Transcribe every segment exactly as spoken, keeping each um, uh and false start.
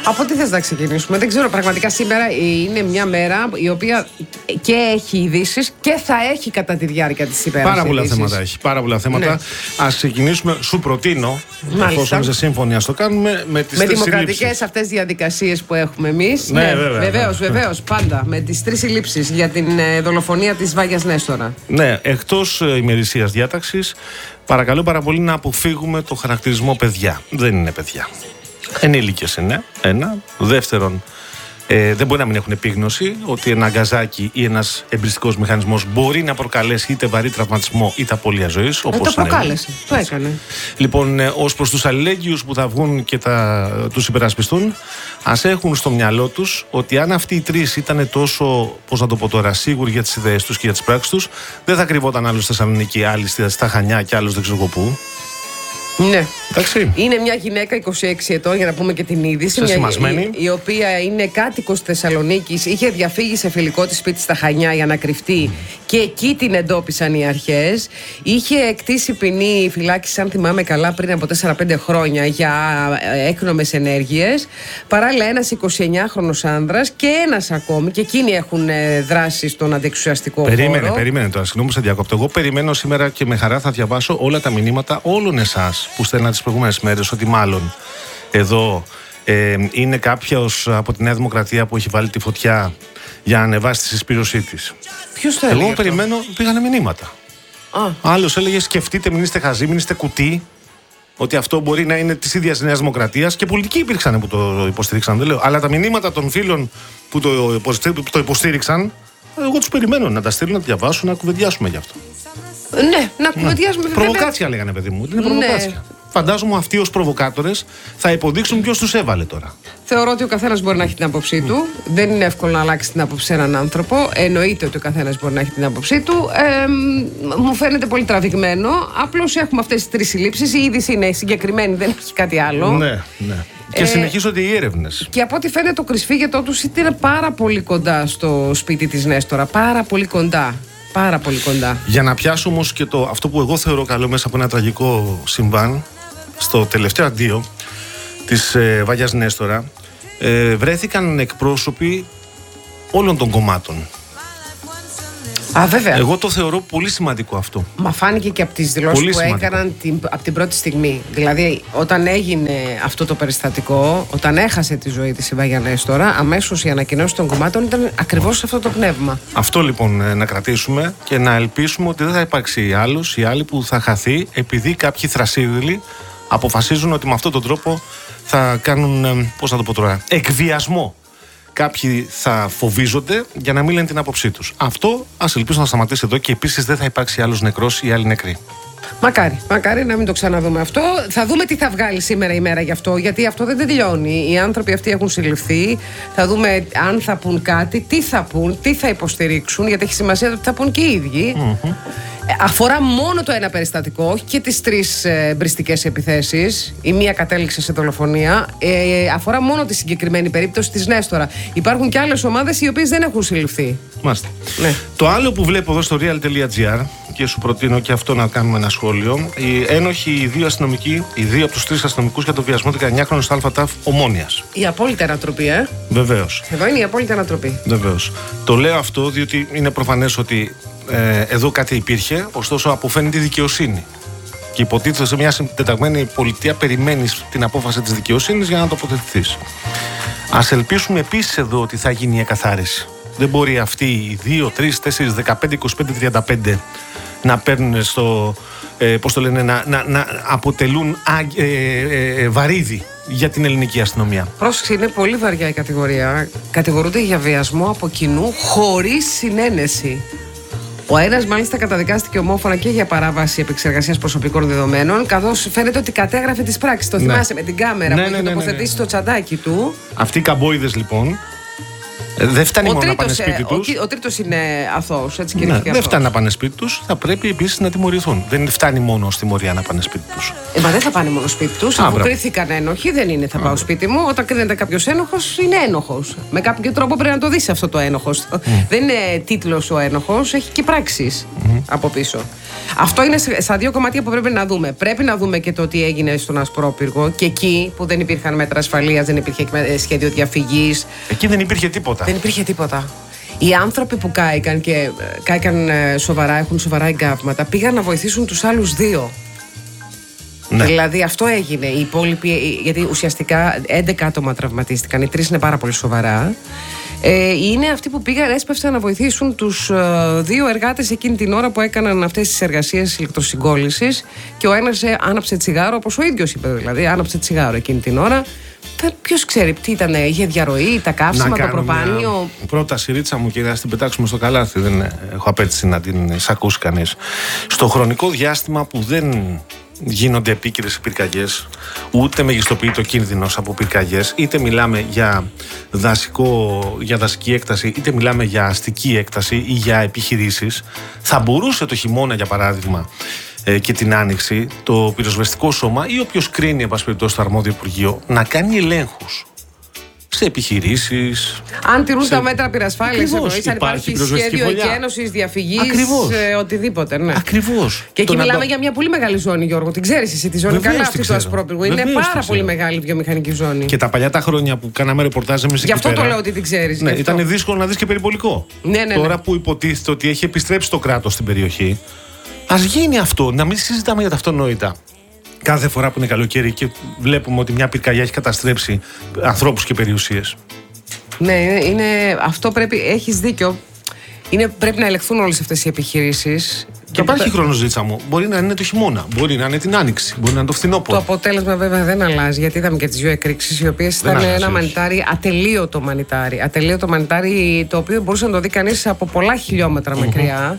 Από τι θες να ξεκινήσουμε? Δεν ξέρω, πραγματικά σήμερα είναι μια μέρα η οποία και έχει ειδήσεις και θα έχει κατά τη διάρκεια της ημέρας. Πάρα πολλά θέματα έχει. Πάρα πολλά θέματα. Ναι. Ας ξεκινήσουμε, σου προτείνω, εφόσον είσαι σύμφωνοι, ας το κάνουμε με τις με τρεις δημοκρατικές συλλήψεις. αυτές διαδικασίες που έχουμε εμείς. Ναι, ναι, βέβαια. Βεβαίως, βεβαίως, πάντα. Με τις τρεις συλλήψεις για την ε, δολοφονία της Βάγιας Νέστορα. Ναι, εκτός ε, ημερησίας διάταξης, παρακαλώ πάρα πολύ να αποφύγουμε το χαρακτηρισμό παιδιά. Δεν είναι παιδιά. Ενήλικες είναι, ένα. Δεύτερον, ε, δεν μπορεί να μην έχουν επίγνωση ότι ένα γκαζάκι ή ένας εμπριστικός μηχανισμός μπορεί να προκαλέσει είτε βαρύ τραυματισμό είτε απώλεια ζωής. Ε, το προκάλεσε, το έκανε. Λοιπόν, ε, ως προς τους αλληλέγγυους που θα βγουν και θα τους υπερασπιστούν, ας έχουν στο μυαλό τους ότι αν αυτοί οι τρεις ήταν τόσο, πώς να το πω τώρα, σίγουροι για τις ιδέες τους και για τις πράξεις τους, δεν θα κρυβόταν άλλος στη Θεσσαλονίκη, άλλοι στα Χανιά και άλλος δεν ξέρω πού. Ναι. Εντάξει. Είναι μια γυναίκα είκοσι έξι ετών, για να πούμε και την είδηση. Μια, η, η οποία είναι κάτοικος της Θεσσαλονίκης, είχε διαφύγει σε φιλικό της σπίτι στα Χανιά για να κρυφτεί mm. και εκεί την εντόπισαν οι αρχές. Είχε εκτίσει ποινή φυλάκιση, αν θυμάμαι καλά, πριν από τέσσερα πέντε χρόνια για έκνομες ενέργειες. Παράλληλα, ένας εικοσιεννιάχρονος άνδρας και ένας ακόμη, και εκείνοι έχουν δράσει στον αντιεξουσιαστικό χώρο. Περίμενε, περίμενε τώρα. Συγγνώμη που σε διακόπτω. Εγώ περιμένω σήμερα και με χαρά θα διαβάσω όλα τα μηνύματα όλων εσάς που στέλνατε τις προηγούμενες μέρες ότι μάλλον εδώ ε, είναι κάποιος από τη Νέα Δημοκρατία που έχει βάλει τη φωτιά για να ανεβάσει τη συσπήρωσή της. Ποιος το έλεγε? Εγώ περιμένω, πήγανε μηνύματα. Άλλος έλεγε σκεφτείτε, μην είστε χαζοί, μην είστε κουτί. Ότι αυτό μπορεί να είναι της ίδιας Νέας Δημοκρατίας, και πολιτικοί υπήρξαν που το υποστήριξαν, δεν λέω. Αλλά τα μηνύματα των φίλων που το, που το υποστήριξαν, εγώ τους περιμένω να τα στείλουν, να τα διαβάσουν, να κουβεντιάσουμε γι' αυτό. Ναι, να κουβεντιάσουμε. Ναι. Προβοκάτσια λέγανε, παιδί μου. Είναι προβοκάτσια. Ναι. Φαντάζομαι αυτοί ως προβοκάτορες θα υποδείξουν ποιος τους έβαλε τώρα. Θεωρώ ότι ο καθένας μπορεί να έχει την άποψή mm. του. Δεν είναι εύκολο να αλλάξει την άποψη σε έναν άνθρωπο. Εννοείται ότι ο καθένας μπορεί να έχει την άποψή του. Ε, μου φαίνεται πολύ τραβηγμένο. Απλώς έχουμε αυτές τις τρεις συλλήψεις. Η είδηση είναι συγκεκριμένη, δεν έχει κάτι άλλο. Ναι, ναι. Και ε, συνεχίζονται οι έρευνες. Και από ό,τι φαίνεται, το κρυσφύγετό τους ήταν πάρα πολύ κοντά στο σπίτι της Νέστορα. Πάρα πολύ κοντά. Πάρα πολύ κοντά. Για να πιάσω όμως και το, αυτό που εγώ θεωρώ καλό μέσα από ένα τραγικό συμβάν, στο τελευταίο αντίο της ε, Βάγιας Νέστορα, ε, βρέθηκαν εκπρόσωποι όλων των κομμάτων. Α, βέβαια. Εγώ το θεωρώ πολύ σημαντικό αυτό. Μα φάνηκε και από τις δηλώσεις που σημαντικό. έκαναν την, από την πρώτη στιγμή. Δηλαδή, όταν έγινε αυτό το περιστατικό, όταν έχασε τη ζωή της η Βάγια Νέστορα, αμέσως η ανακοινώση των κομμάτων ήταν ακριβώς σε αυτό το πνεύμα. Αυτό λοιπόν να κρατήσουμε και να ελπίσουμε ότι δεν θα υπάρξει άλλος ή άλλη που θα χαθεί επειδή κάποιοι θρασίδηλοι αποφασίζουν ότι με αυτόν τον τρόπο θα κάνουν, πώς να το πω τώρα, εκβιασμό. Κάποιοι θα φοβίζονται για να μην λένε την άποψή τους. Αυτό ας ελπίσω να σταματήσει εδώ, και επίσης δεν θα υπάρξει άλλος νεκρός ή άλλοι νεκροί. Μακάρι, μακάρι να μην το ξαναδούμε αυτό. Θα δούμε τι θα βγάλει σήμερα η μέρα γι' αυτό, γιατί αυτό δεν τελειώνει. Οι άνθρωποι αυτοί έχουν συλληφθεί. Θα δούμε αν θα πούν κάτι, τι θα πούν, τι θα υποστηρίξουν, γιατί έχει σημασία ότι θα πούν και οι ίδιοι. Mm-hmm. Αφορά μόνο το ένα περιστατικό, όχι και τις τρεις ε, μπριστικές επιθέσεις. Η μία κατέληξε σε δολοφονία. Ε, αφορά μόνο τη συγκεκριμένη περίπτωση της Νέστορα. Υπάρχουν και άλλες ομάδες οι οποίες δεν έχουν συλληφθεί. Μάλιστα. Ναι. Το άλλο που βλέπω εδώ στο real.gr, και σου προτείνω και αυτό να κάνουμε ένα σχόλιο. Οι ένοχοι, οι δύο αστυνομικοί, οι δύο από τους τρεις αστυνομικούς για το βιασμό δεκαεννιάχρονου στο ΑΤΑΦ Ομόνοιας. Η απόλυτη ανατροπή, ε. Βεβαίως. Εδώ είναι η απόλυτη ανατροπή. Βεβαίως. Το λέω αυτό διότι είναι προφανές ότι ε, εδώ κάτι υπήρχε, ωστόσο αποφαίνεται η δικαιοσύνη. Και υποτίθεται σε μια συντεταγμένη πολιτεία περιμένεις την απόφαση της δικαιοσύνης για να τοποθετηθείς. Ας ελπίσουμε επίσης εδώ ότι θα γίνει η εκαθάριση. Δεν μπορεί αυτοί οι δύο, τρεις, τέσσερις, δεκαπέντε, είκοσι πέντε, τριάντα πέντε να παίρνουν στο, ε, πώς το λένε, να, να, να αποτελούν α, ε, ε, ε, βαρύδι για την ελληνική αστυνομία. Πρόσεξε, είναι πολύ βαριά η κατηγορία. Κατηγορούνται για βιασμό από κοινού χωρίς συνένεση. Ο ένας μάλιστα καταδικάστηκε ομόφωνα και για παράβαση επεξεργασίας προσωπικών δεδομένων, καθώς φαίνεται ότι κατέγραφε τις πράξεις. Το ναι. θυμάσαι με την κάμερα ναι, που ναι, είχε ναι, τοποθετήσει ναι, ναι, ναι. το τσαντάκι του. Αυτοί οι καμπόιδες λοιπόν Ε, δεν φτάνει ο μόνο τρίτος, να πάνε σπίτι τους. Ο, ο τρίτος είναι αθώος, έτσι και ναι, αθώος. Δεν φτάνει να πάνε σπίτι τους, θα πρέπει επίσης να τιμωρηθούν. Δεν φτάνει μόνο στη τιμωρία να πάνε σπίτι τους. Ε, μα δεν θα πάνε μόνο σπίτι τους. Αφού κρίθηκαν ένοχοι, δεν είναι θα πάω σπίτι μου. Όταν κρίνεται κάποιος ένοχος, είναι ένοχος. Με κάποιο τρόπο πρέπει να το δεις αυτό το ένοχος. Mm. Δεν είναι τίτλος ο ένοχος, έχει και πράξεις mm. από πίσω. Αυτό είναι στα δύο κομμάτια που πρέπει να δούμε. Πρέπει να δούμε και το τι έγινε στον Ασπρόπυργο και εκεί που δεν υπήρχαν μέτρα ασφαλείας, δεν υπήρχε σχέδιο διαφυγής. Εκεί δεν υπήρχε τίποτα. Δεν υπήρχε τίποτα. Οι άνθρωποι που κάηκαν και κάηκαν σοβαρά, έχουν σοβαρά εγκάβματα, πήγαν να βοηθήσουν τους άλλους δύο. Ναι. Δηλαδή αυτό έγινε. Οι υπόλοιποι, γιατί ουσιαστικά έντεκα άτομα τραυματίστηκαν, οι τρεις είναι πάρα πολύ σοβαρά. Ε, είναι αυτοί που πήγαν, έσπευσαν να βοηθήσουν τους ε, δύο εργάτες εκείνη την ώρα που έκαναν αυτές τις εργασίες ηλεκτροσυγκόλλησης και ο ένας ε, άναψε τσιγάρο, όπως ο ίδιος είπε δηλαδή, άναψε τσιγάρο εκείνη την ώρα. Ποιος ξέρει τι ήταν, είχε διαρροή, τα καύσιμα, το προπάνιο. Πρόταση, Ρίτσα μου, και να την πετάξουμε στο καλάθι. Δεν έχω απέτηση να την σακούσει κανείς. Στο χρονικό διάστημα που δεν γίνονται επίκαιρες πυρκαγιές, ούτε μεγιστοποιείται ο κίνδυνος από πυρκαγιές, είτε μιλάμε για, δασικό, για δασική έκταση, είτε μιλάμε για αστική έκταση ή για επιχειρήσεις, θα μπορούσε το χειμώνα, για παράδειγμα, ε, και την άνοιξη, το πυροσβεστικό σώμα ή όποιος κρίνει, εν πάση περιπτώσει, το αρμόδιο Υπουργείο, να κάνει ελέγχους σε επιχειρήσεις. Αν τηρούν σε... τα μέτρα πυρασφάλειας, εννοείς, αν υπάρχει σχέδιο εκένωσης, διαφυγής, ε, οτιδήποτε. Ναι. Ακριβώς. Και εκεί μιλάμε το... για μια πολύ μεγάλη ζώνη, Γιώργο. Την ξέρεις εσύ τη ζώνη? Βεβαίως καλά, αυτή του Ασπρόπυργου. Είναι πάρα πολύ μεγάλη βιομηχανική ζώνη. Και τα παλιά τα χρόνια που κάναμε ρεπορτάζ εμείς εκεί γι' αυτό πέρα, το λέω ότι την ξέρεις. Ναι, ήταν δύσκολο να δεις και περιπολικό. Ναι, ναι, ναι. Τώρα που υποτίθεται ότι έχει επιστρέψει το κράτος στην περιοχή, ας γίνει αυτό, να μην συζητάμε για τα αυτονόητα. Κάθε φορά που είναι καλοκαίρι και βλέπουμε ότι μια πυρκαγιά έχει καταστρέψει ανθρώπους και περιουσίες. Ναι, είναι, αυτό πρέπει, έχεις δίκιο. Είναι, πρέπει να ελεγχθούν όλες αυτές οι επιχειρήσεις. Και υπάρχει χρόνος, Ζήτσα μου. Μπορεί να είναι το χειμώνα, μπορεί να είναι την άνοιξη, μπορεί να είναι το φθινόπωρο. Το αποτέλεσμα βέβαια δεν αλλάζει, γιατί είδαμε και τις δύο εκρήξεις, οι οποίες ήταν αλλάζει, ένα μανιτάρι, ατελείωτο μανιτάρι. Ατελείωτο μανιτάρι, το οποίο μπορούσε να το δει κανείς από πολλά χιλιόμετρα mm-hmm. μακριά.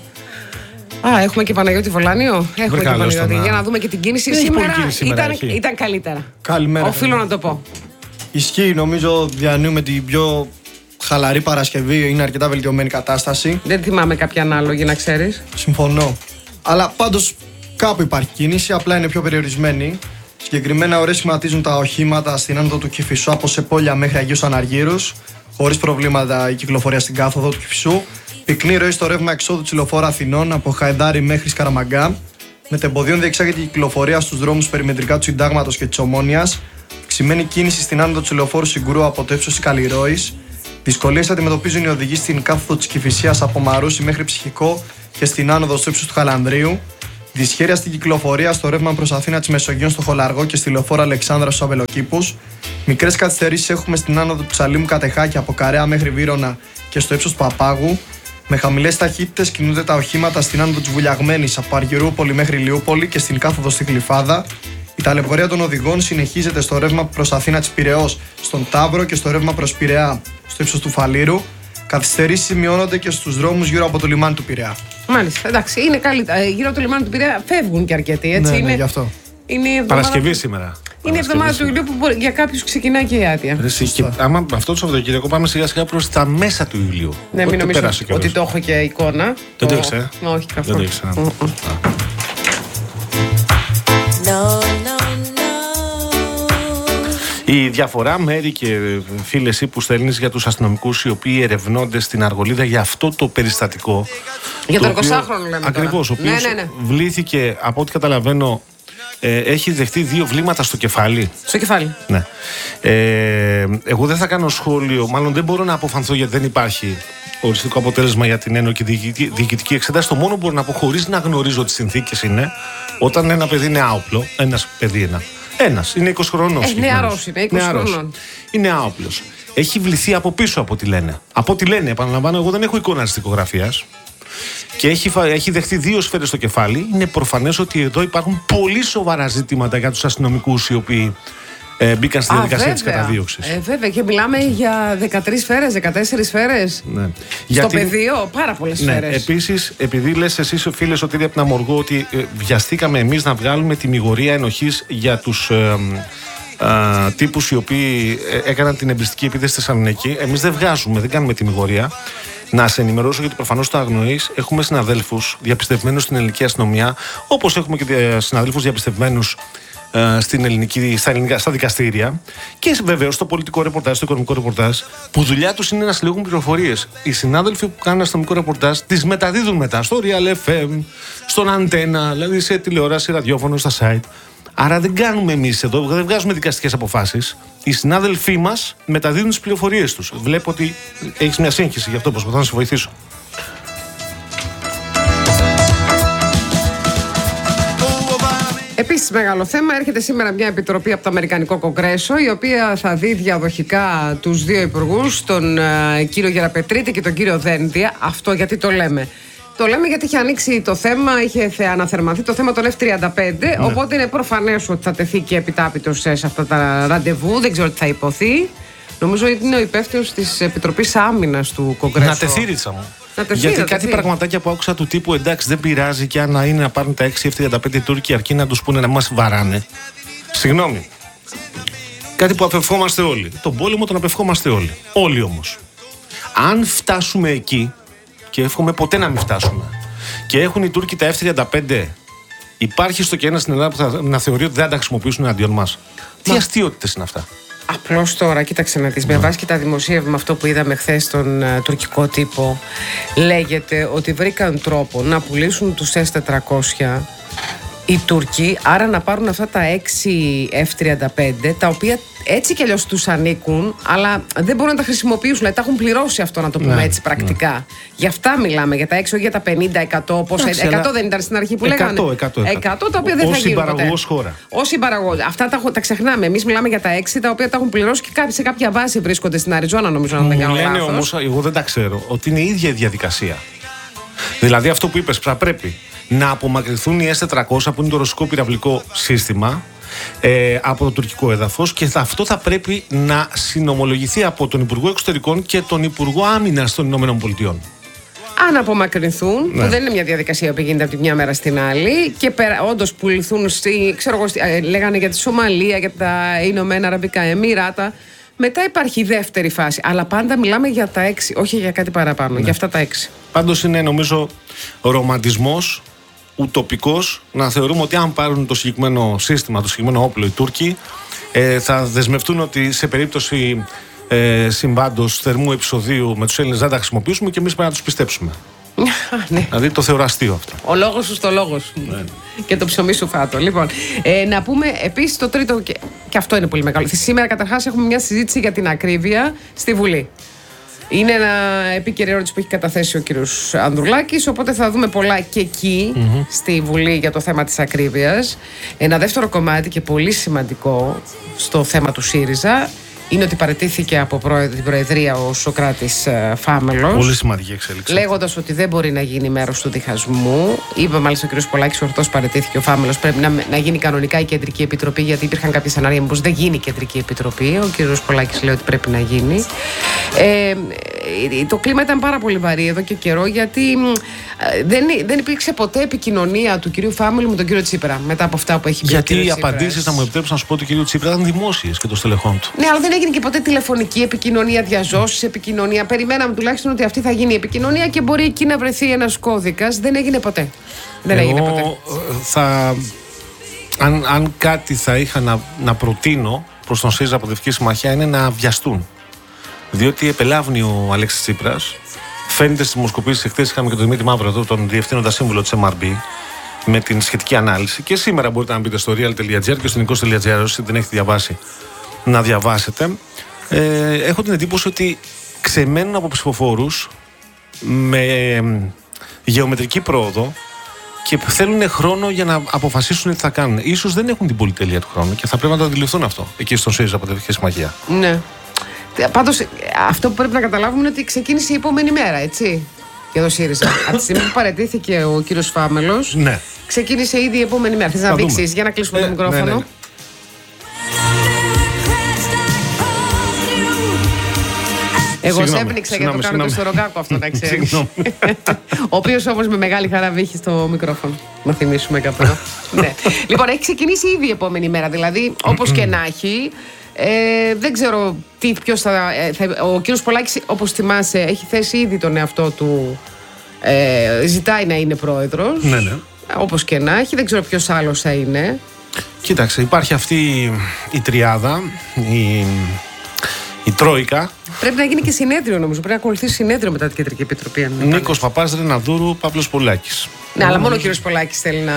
Α, έχουμε και Παναγιώτη Βολάνιο. Έχουμε Βρε και Παναγιώτη. Για να δούμε και την κίνηση. Δεν σήμερα κίνηση σήμερα ήταν, ήταν καλύτερα. Καλημέρα. Οφείλω να το πω. Ισχύει, νομίζω διανύουμε την πιο χαλαρή Παρασκευή. Είναι αρκετά βελτιωμένη κατάσταση. Δεν θυμάμαι κάποια ανάλογη, να ξέρεις. Συμφωνώ. Αλλά πάντως κάπου υπάρχει κίνηση, απλά είναι πιο περιορισμένη. Συγκεκριμένα, ωραία σχηματίζουν τα οχήματα στην άνοδο του Κηφισού από Σεπόλια μέχρι Αγίους Αναργύρους. Χωρίς προβλήματα η κυκλοφορία στην κάθοδο του Κηφισού. Πυκνή ροή στο ρεύμα εξόδου της λεωφόρου Αθηνών από Χαϊδάρι μέχρι Σκαραμαγκά. Μετεμποδίων διεξάγεται η κυκλοφορία στους δρόμους περιμετρικά του Συντάγματος και της Ομόνοιας. Αυξημένη κίνηση στην άνοδο του λεωφόρου Συγκρού από το ύψος της Καλλιρόης. Δυσκολίες αντιμετωπίζουν οι οδηγοί στην κάθοδο της Κηφισίας από Μαρούσι μέχρι Ψυχικό και στην άνοδο στο ύψος του Χαλανδρίου. Δυσχέρεια στην κυκλοφορία στο ρεύμα προς Αθήνα της Μεσογείων στο Χολαργό και στη λεωφόρο Αλεξάνδρα στους Αβελοκήπους. Μικρές καθυστερήσεις έχουμε στην άνοδο του Σαλίμου Κατεχάκη από Καρέα μέχρι Βύρωνα και στο ύψος του Παπάγου. Με χαμηλές ταχύτητες κινούνται τα οχήματα στην άνοδο της Βουλιαγμένης από Αργυρούπολη μέχρι Λιούπολη και στην κάθοδο στη Γλυφάδα. Η ταλαιπωρία των οδηγών συνεχίζεται στο ρεύμα προς Αθήνα της Πειραιώς στον Ταύρο και στο ρεύμα προς Πειραιά στο ύψος του Φαλήρου. Καθυστερήσεις σημειώνονται και στους δρόμους γύρω από το λιμάνι του Πειραιά. Μάλιστα, εντάξει, είναι καλύτερα. Γύρω από το λιμάνι του Πειραιά φεύγουν και αρκετοί, έτσι. Ναι, είναι... ναι, γι' αυτό. Είναι εβδομάδα... Παρασκευή σήμερα. Είναι η εβδομάδα του Ιουλίου που μπορεί, για κάποιους ξεκινάει και η άδεια. Και άμα αυτό το Σαββατοκύριακο πάμε σιγά σιγά προς τα μέσα του Ιουλίου. Ναι, μην νομίζω ότι το έχω και εικόνα. Δεν το, το ήξερα. Όχι, καθόλου. Δεν το ήξερα. Η διαφορά, Μέρη και φίλε εσύ που στέλνεις για τους αστυνομικούς οι οποίοι ερευνώνται στην Αργολίδα για αυτό το περιστατικό. Για τον εικοσάχρονο λέμε. Ακριβώς, ο οποίος ναι, ναι, ναι. βλήθηκε, από ό,τι καταλαβαίνω, ε, έχει δεχτεί δύο βλήματα στο κεφάλι. Στο κεφάλι. Ναι. Ε, εγώ δεν θα κάνω σχόλιο, μάλλον δεν μπορώ να αποφανθώ γιατί δεν υπάρχει οριστικό αποτέλεσμα για την ένοχη διοικητική εξέταση. Το μόνο που μπορώ να πω, χωρίς να γνωρίζω τις συνθήκες, είναι όταν ένα παιδί είναι άοπλο, ένας παιδί ένα. Ένας, είναι είκοσι χρονών. Ε, νεαρός είναι, είκοσι χρονών. Είναι άοπλος. Έχει βληθεί από πίσω από ό,τι λένε. Από ό,τι λένε, επαναλαμβάνω, εγώ δεν έχω εικόνα της δικογραφίας. Και έχει, έχει δεχτεί δύο σφαίρες στο κεφάλι. Είναι προφανές ότι εδώ υπάρχουν πολύ σοβαρά ζητήματα για τους αστυνομικούς οι οποίοι ε, μπήκαν στη διαδικασία της καταδίωξης. Ε, βέβαια, και μιλάμε για δεκατρείς σφαίρες, δεκατέσσερις σφαίρες. Ναι. Στο Γιατί... πεδίο, πάρα πολλές ναι. σφαίρες. Επίσης, επειδή λες εσείς, φίλε Σωτήρη, από την Αμοργό, ότι ε, βιαστήκαμε εμείς να βγάλουμε τη μηγορία ενοχής για τους. Ε, α, τύπους οι οποίοι έκαναν την εμπριστική επίθεση στη Θεσσαλονίκη. Εμείς δεν βγάζουμε, δεν κάνουμε τιμιγορία. Να σε ενημερώσω, γιατί προφανώς το αγνοείς. Έχουμε συναδέλφους διαπιστευμένους στην ελληνική αστυνομία, όπως έχουμε και συναδέλφους διαπιστευμένους στην ελληνική, στα, ελληνικά, στα δικαστήρια, και βεβαίως στο πολιτικό ρεπορτάζ, στο οικονομικό ρεπορτάζ, που δουλειά τους είναι να συλλέγουν πληροφορίες. Οι συνάδελφοι που κάνουν αστυνομικό ρεπορτάζ τις μεταδίδουν μετά στο Real εφ εμ, στον Αντένα, δηλαδή σε τηλεόραση, ραδιόφωνο, στα site. Άρα δεν κάνουμε εμείς εδώ, δεν βγάζουμε δικαστικές αποφάσεις. Οι συνάδελφοί μας μεταδίδουν τις πληροφορίες τους. Βλέπω ότι έχεις μια σύγχυση, γι' αυτό προσπαθώ να σε βοηθήσω. Επίσης, μεγάλο θέμα, έρχεται σήμερα μια επιτροπή από το Αμερικανικό Κογκρέσο, η οποία θα δει διαδοχικά τους δύο υπουργούς, τον uh, κύριο Γεραπετρίτη και τον κύριο Δένδια. Αυτό γιατί το λέμε? Το λέμε γιατί είχε ανοίξει το θέμα, είχε αναθερμανθεί το θέμα των εφ τριάντα πέντε, ναι. Οπότε είναι προφανές ότι θα τεθεί και επιτάπητος σε αυτά τα ραντεβού, δεν ξέρω τι θα υποθεί. Νομίζω ότι είναι ο υπεύθυνος της Επιτροπής Άμυνας του Κογκρέσου. Να τεθεί, Ρίτσα μου. Να τεθεί, γιατί να κάτι τεθεί. Πραγματάκια που άκουσα του τύπου, εντάξει, δεν πειράζει, και αν είναι να πάρουν τα έξι εφ τριάντα πέντε οι Τούρκοι, αρκεί να τους πούνε να μας βαράνε. Συγγνώμη. Κάτι που απευχόμαστε όλοι. Τον πόλεμο τον απευχόμαστε όλοι. Όλοι όμως. Αν φτάσουμε εκεί, και εύχομαι ποτέ να μην φτάσουμε, και έχουν οι Τούρκοι τα εφ τριάντα πέντε, υπάρχει στο και ένα στην Ελλάδα που θα να θεωρεί ότι δεν θα τα χρησιμοποιήσουν εναντίον μας. Τι αστείωτες είναι αυτά? Απλώς τώρα, κοίταξε να δεις, με βάση και τα δημοσίευμα, αυτό που είδαμε χθες στον uh, τουρκικό τύπο, λέγεται ότι βρήκαν τρόπο να πουλήσουν τους ες τετρακόσια οι Τούρκοι, άρα να πάρουν αυτά τα έξι εφ τριάντα πέντε, τα οποία έτσι κι αλλιώς τους ανήκουν, αλλά δεν μπορούν να τα χρησιμοποιήσουν, δηλαδή τα έχουν πληρώσει αυτό, να το πούμε, ναι, έτσι πρακτικά. Ναι. Γι' αυτά μιλάμε, για τα έξι, όχι για τα πενήντα, εκατό, πόσα, εκατό δεν ήταν στην αρχή που εκατό, λέγανε. εκατό, εκατό. εκατό, τα οποία δεν θα γίνουν ποτέ. Ως χώρα. Όσοι παραγωγός. Αυτά τα, τα ξεχνάμε. Εμείς μιλάμε για τα έξι, τα οποία τα έχουν πληρώσει και κάποιοι σε κάποια βάση βρίσκονται στην Αριζόνα, νομίζω, αν δεν κάνω λάθος. Λένε όμως, εγώ δεν τα ξέρω, ότι είναι η ίδια η διαδικασία. Δηλαδή αυτό που είπες, θα πρέπει να απομακρυνθούν οι ες τετρακόσια, που είναι το ρωσικό πυραυλικό σύστημα, ε, από το τουρκικό έδαφος, και αυτό θα πρέπει να συνομολογηθεί από τον Υπουργό Εξωτερικών και τον Υπουργό Άμυνας των Ηνωμένων Πολιτειών. Αν απομακρυνθούν, ναι, που δεν είναι μια διαδικασία που γίνεται από τη μια μέρα στην άλλη, και όντως πουληθούν, στη, ξέρω εγώ, λέγανε για τη Σομαλία, για τα Ηνωμένα Αραβικά Εμμυράτα. Μετά υπάρχει η δεύτερη φάση. Αλλά πάντα μιλάμε για τα έξι, όχι για κάτι παραπάνω. Ναι. Για αυτά τα έξι. Πάντως είναι, νομίζω, ρομαντισμός, ουτοπικός, να θεωρούμε ότι αν πάρουν το συγκεκριμένο σύστημα, το συγκεκριμένο όπλο οι Τούρκοι, ε, θα δεσμευτούν ότι σε περίπτωση ε, συμβάντος θερμού επεισοδίου με τους Έλληνες δεν τα χρησιμοποιήσουμε, και εμείς πρέπει να τους πιστέψουμε. Ναι. Δηλαδή το θεωρώ αστείο αυτό. Ο λόγος σου στο λόγο σου. Ναι. Και το ψωμί σου φάτο. Λοιπόν, ε, να πούμε επίσης το τρίτο, και, και αυτό είναι πολύ μεγάλο. Σήμερα καταρχάς έχουμε μια συζήτηση για την ακρίβεια στη Βουλή. Είναι ένα επίκαιρη ερώτηση που έχει καταθέσει ο κύριος Ανδρουλάκης, οπότε θα δούμε πολλά και εκεί, mm-hmm. στη Βουλή, για το θέμα της ακρίβειας. Ένα δεύτερο κομμάτι και πολύ σημαντικό στο θέμα του ΣΥΡΙΖΑ είναι ότι παραιτήθηκε από την Προεδρία ο Σωκράτης Φάμελος. Πολύ σημαντική εξέλιξη. Λέγοντας ότι δεν μπορεί να γίνει μέρος του διχασμού. Είπε μάλιστα ο κ. Πολάκης, ορθώς παραιτήθηκε ο Φάμελος. Πρέπει να, να γίνει κανονικά η Κεντρική Επιτροπή, γιατί υπήρχαν κάποια σενάρια μήπως δεν γίνει η Κεντρική Επιτροπή. Ο κ. Πολάκης λέει ότι πρέπει να γίνει. Ε, το κλίμα ήταν πάρα πολύ βαρύ εδώ και καιρό, γιατί ε, δεν, δεν υπήρξε ποτέ επικοινωνία του κ. Φάμελου με τον κ. Τσίπρα μετά από αυτά που έχει πει. Γιατί οι απαντήσεις, να μου επιτρέψουν να σου πω, του κ. Τσίπρα ήταν δημόσιες και των στελεχών του. Ναι, αλλά δεν έγινε και ποτέ τηλεφωνική επικοινωνία, διαζώσεις επικοινωνία. Περιμέναμε τουλάχιστον ότι αυτή θα γίνει η επικοινωνία και μπορεί εκεί να βρεθεί ένας κώδικας. Δεν έγινε ποτέ. Δεν Εγώ, έγινε ποτέ. Θα, αν, αν κάτι θα είχα να, να προτείνω προς τον ΣΥΡΙΖΑ από Δευτική Συμμαχία, είναι να βιαστούν. Διότι επελάβνει ο Αλέξης Τσίπρας. Φαίνεται στις δημοσκοπήσεις. Εχθές είχαμε και τον Δημήτρη Μαύρο εδώ, τον διευθύνοντα σύμβουλο της εμ αρ μπι, με την σχετική ανάλυση. Και σήμερα μπορείτε να μπείτε στο real τελεία gr και στο νικός τελεία gr, όσοι δεν έχετε διαβάσει, να διαβάσετε. Ε, έχω την εντύπωση ότι ξεμένουν από ψηφοφόρους με γεωμετρική πρόοδο και θέλουν χρόνο για να αποφασίσουν τι θα κάνουν. Ίσως δεν έχουν την πολυτέλεια του χρόνου και θα πρέπει να το αντιληφθούν αυτό εκεί στον ΣΥΡΙΖΑ από Δευτική Συμμαχία. Ναι. Πάντως, αυτό που πρέπει να καταλάβουμε είναι ότι ξεκίνησε η επόμενη μέρα, έτσι, για το ΣΥΡΙΖΑ. Από τη στιγμή που παραιτήθηκε ο κύριος Φάμελος, ναι, ξεκίνησε ήδη η επόμενη μέρα. Θες να δείξεις, για να κλείσουμε ε, το μικρόφωνο. Ναι, ναι. Εγώ σε έπνιξα για το κάνω και στο Ρογκάκο αυτό, να ξέρεις. Ο οποίος όμως με μεγάλη χαρά βήχει στο μικρόφωνο. Να θυμίσουμε κάπου. Ναι. Λοιπόν, έχει ξεκινήσει ήδη η επόμενη μέρα. Δηλαδή, όπως και να έχει. Ε, δεν ξέρω τι, ποιος θα, ε, θα. Ο κύριος Πολάκης, όπως θυμάσαι, έχει θέσει ήδη τον εαυτό του. Ε, ζητάει να είναι πρόεδρος. Ναι, ναι. Όπως και να έχει. Δεν ξέρω ποιος άλλος θα είναι. Κοίταξε, υπάρχει αυτή η τριάδα, η, η τρόικα. Πρέπει να γίνει και συνέδριο, νομίζω. Πρέπει να ακολουθήσει συνέδριο μετά την Κεντρική Επιτροπή. Νίκος Παπάς, Ρεναδούρου, Παύλος Πολάκης. Ναι, αλλά μόνο ο κύριος Πολάκης θέλει να.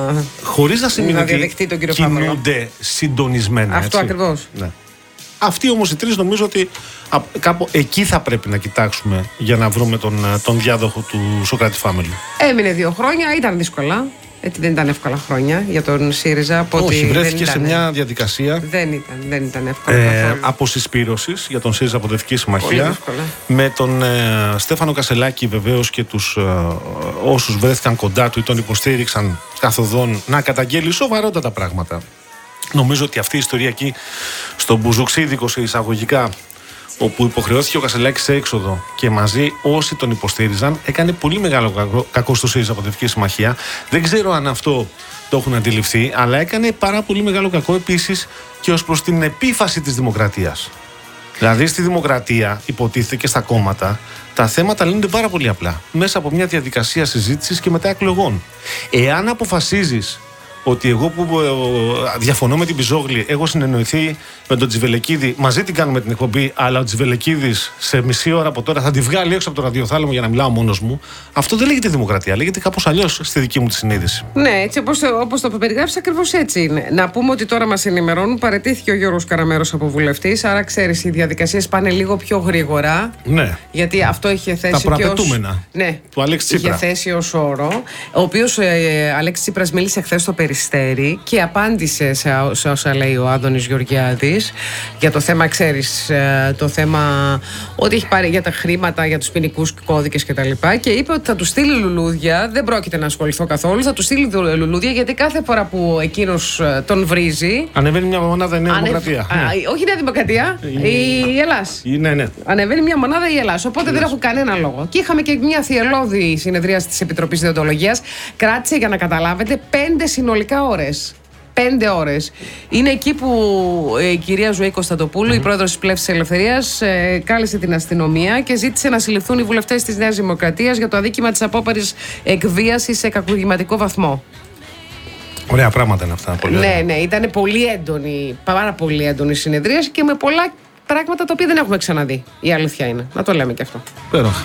Χωρίς να σημαίνει να διαδεχτεί τον κύριο Παύλο. Κινούνται συντονισμένα. Αυτό ακριβώς. Ναι. Αυτοί όμως οι τρεις νομίζω ότι κάπου εκεί θα πρέπει να κοιτάξουμε για να βρούμε τον, τον διάδοχο του Σωκράτη Φάμελου. Έμεινε δύο χρόνια, ήταν δύσκολα. Έτσι δεν ήταν εύκολα χρόνια για τον ΣΥΡΙΖΑ. Όχι, βρέθηκε σε μια διαδικασία. Δεν ήταν, δεν ήταν εύκολα. Ε, αποσυσπήρωσης για τον ΣΥΡΙΖΑ Προοδευτική Συμμαχία. Με τον ε, Στέφανο Κασελάκη βεβαίως και τους ε, όσους βρέθηκαν κοντά του ή τον υποστήριξαν καθοδόν να καταγγέλει σοβαρότατα πράγματα. Νομίζω ότι αυτή η ιστορία εκεί στο Μπουζουξίδικο σε εισαγωγικά, όπου υποχρεώθηκε ο Κασελάκης σε έξοδο και μαζί όσοι τον υποστήριζαν, έκανε πολύ μεγάλο κακό, κακό στο ΣΥΡΙΖΑ Προοδευτική Συμμαχία. Δεν ξέρω αν αυτό το έχουν αντιληφθεί, αλλά έκανε πάρα πολύ μεγάλο κακό επίσης και ως προς την επίφαση της δημοκρατίας. Δηλαδή στη δημοκρατία, υποτίθεται και στα κόμματα, τα θέματα λύνονται πάρα πολύ απλά. Μέσα από μια διαδικασία συζήτησης και μετά εκλογών. Εάν αποφασίζεις ότι εγώ που διαφωνώ με την Πιζόγλη έχω συνεννοηθεί με τον Τζιβελεκίδη, μαζί την κάνουμε την εκπομπή, αλλά ο Τζιβελεκίδης σε μισή ώρα από τώρα θα τη βγάλει έξω από το ραδιοθάλαμο για να μιλάω μόνος μου. Αυτό δεν λέγεται δημοκρατία, λέγεται κάπως αλλιώς στη δική μου τη συνείδηση. Ναι, έτσι όπως το, όπως το περιγράφεις, ακριβώς έτσι είναι. Να πούμε ότι τώρα μας ενημερώνουν, παραιτήθηκε ο Γιώργος Καραμέρος από βουλευτής, άρα ξέρεις, οι διαδικασίες πάνε λίγο πιο γρήγορα. Ναι. Γιατί αυτό είχε θέσει. Τα και ως, ναι, του Αλέξη Τσίπρα. Είχε θέσει ως όρο, ο οποίος ε, Αλέξης Τσίπρας μίλησε χθες στο Περιστέρι και απάντησε σε, σε όσα λέει ο Άδωνης Γεωργιάδης για το θέμα, ξέρεις, το θέμα ότι έχει πάρει για τα χρήματα, για τους ποινικούς κώδικες κτλ. Και, και είπε ότι θα του στείλει λουλούδια, δεν πρόκειται να ασχοληθώ καθόλου, θα του στείλει λουλούδια γιατί κάθε φορά που εκείνος τον βρίζει. Ανεβαίνει μια μονάδα η Νέα Ανεβ... Δημοκρατία. Α, ναι. Όχι η Νέα Δημοκρατία, η, η Ελλάς. Η... Ναι, ναι. Ανεβαίνει μια μονάδα η Ελλάς. Οπότε δεν έχουν κανένα λόγο. Και είχαμε και μια θυελλώδη συνεδρία της Επιτροπής Διοντολογίας. Κράτησε, για να καταλάβετε, πέντε συνολικά ώρες. Πέντε ώρες. Είναι εκεί που η κυρία Ζωή Κωνσταντοπούλου, mm-hmm. η πρόεδρος της Πλεύσης Ελευθερίας, ε, κάλεσε την αστυνομία και ζήτησε να συλληφθούν οι βουλευτές της Νέας Δημοκρατίας για το αδίκημα της απόπαρης εκβίασης σε κακουργηματικό βαθμό. Ωραία πράγματα είναι αυτά. Πολύ ναι, ναι, ήταν πολύ έντονη, πάρα πολύ έντονη συνεδρίαση και με πολλά πράγματα τα οποία δεν έχουμε ξαναδεί. Η αλήθεια είναι. Να το λέμε και αυτό. Πέροχα.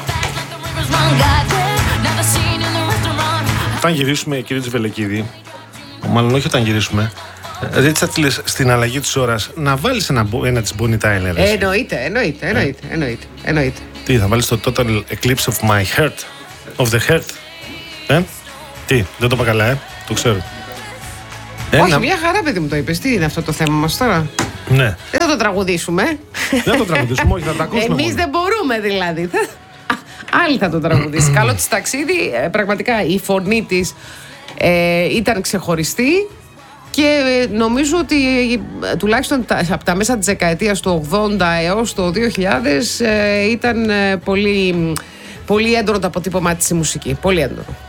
Όταν γυρίσουμε, κύριε Τζιβελεκίδη, μάλλον όχι όταν γυρίσουμε, ζήτησα στην αλλαγή της ώρας να βάλεις ένα, ένα της Bonnie Tyler. Ε, εννοείται, εννοείται, εννοείται, εννοείται, εννοείται. Τι, θα βάλεις το Total Eclipse of my heart, of the heart. Ε, τι, δεν το είπα καλά, ε, το ξέρω. Ε, όχι, να... μια χαρά, παιδί μου, το είπες. Τι είναι αυτό το θέμα μας τώρα? Ναι. Δεν θα το τραγουδήσουμε. Δεν θα το τραγουδήσουμε, όχι, θα το ακούσουμε. Εμείς δεν μπορούμε δηλαδή. Άλλη θα το τραγουδήσει. Καλό της ταξίδι, πραγματικά η φωνή της ε, ήταν ξεχωριστή και νομίζω ότι ε, τουλάχιστον τα, από τα μέσα της δεκαετίας του ογδόντα έως το δύο χιλιάδες ε, ήταν ε, πολύ, πολύ έντονο το αποτύπωμά της η μουσική. Πολύ έντονο.